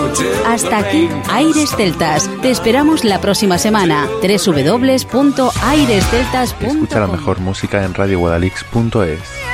Hasta aquí Aires Celtas. Te esperamos la próxima semana. www.airesceltas.com. Escucha la mejor música en radioguadalix.es.